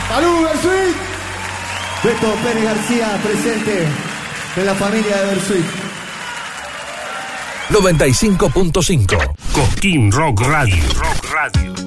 ¡Salud, Bersuit! Beto Pérez García, presente de la familia de Bersuit. 95.5 Cosquín Rock Radio.